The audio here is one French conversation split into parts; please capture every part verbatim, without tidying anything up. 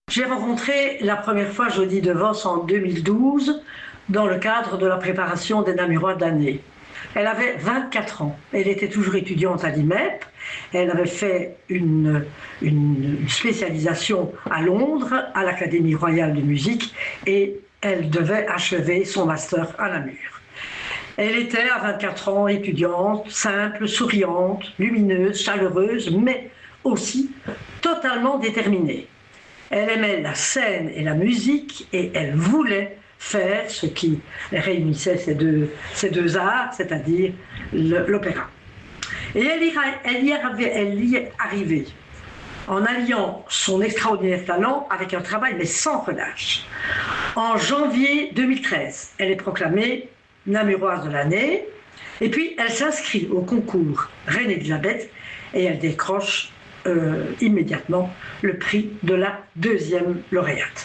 J'ai rencontré la première fois Jodie de Vos en deux mille douze dans le cadre de la préparation des Namurois d'année. Elle avait vingt-quatre ans, elle était toujours étudiante à l'I M E P, elle avait fait une, une spécialisation à Londres, à l'Académie royale de musique, et elle devait achever son master à Namur. Elle était à vingt-quatre ans étudiante, simple, souriante, lumineuse, chaleureuse, mais aussi totalement déterminée. Elle aimait la scène et la musique et elle voulait faire ce qui réunissait ces deux, ces deux arts, c'est-à-dire l'opéra. Et elle y, elle, y arrivait, elle y est arrivée en alliant son extraordinaire talent avec un travail mais sans relâche. En janvier deux mille treize, elle est proclamée Namuroise de l'année et puis elle s'inscrit au concours Reine Elisabeth et elle décroche euh, immédiatement le prix de la deuxième lauréate.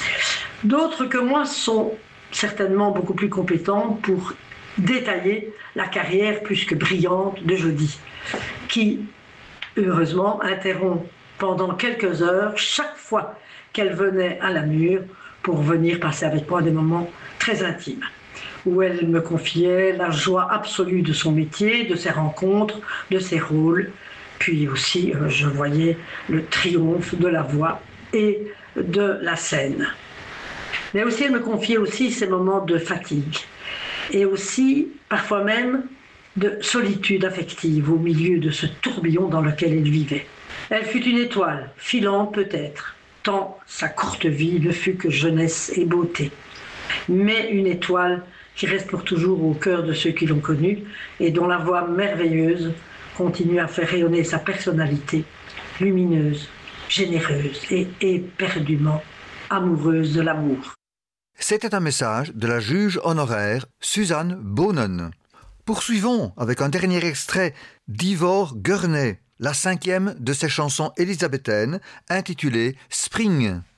D'autres que moi sont certainement beaucoup plus compétentes pour détailler la carrière plus que brillante de Jodie, qui, heureusement, interrompt pendant quelques heures chaque fois qu'elle venait à Namur pour venir passer avec moi des moments très intimes, où elle me confiait la joie absolue de son métier, de ses rencontres, de ses rôles, puis aussi euh, je voyais le triomphe de la voix et de la scène. Mais aussi, elle me confiait aussi ces moments de fatigue et aussi, parfois même, de solitude affective au milieu de ce tourbillon dans lequel elle vivait. Elle fut une étoile, filante peut-être, tant sa courte vie ne fut que jeunesse et beauté. Mais une étoile qui reste pour toujours au cœur de ceux qui l'ont connue et dont la voix merveilleuse continue à faire rayonner sa personnalité, lumineuse, généreuse et éperdument amoureuse de l'amour. C'était un message de la juge honoraire Suzanne Bohnen. Poursuivons avec un dernier extrait d'Ivor Gurney, la cinquième de ses chansons élisabéthaines, intitulée Spring.